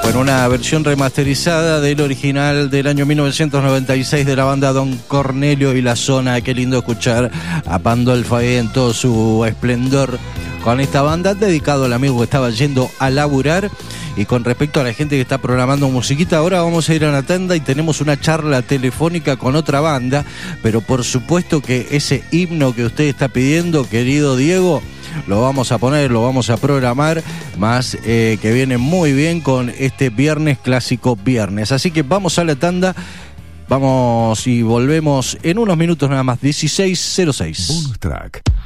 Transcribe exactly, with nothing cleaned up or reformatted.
Bueno, una versión remasterizada del original del año mil novecientos noventa y seis de la banda Don Cornelio y la Zona. Qué lindo escuchar a Pandolfo ahí en todo su esplendor con esta banda, dedicado al amigo que estaba yendo a laburar. Y con respecto a la gente que está programando musiquita, ahora vamos a ir a una tanda y tenemos una charla telefónica con otra banda, pero por supuesto que ese himno que usted está pidiendo, querido Diego, lo vamos a poner, lo vamos a programar, más eh, que viene muy bien con este viernes clásico viernes. Así que vamos a la tanda, vamos y volvemos en unos minutos nada más, dieciséis cero seis. Bonus track.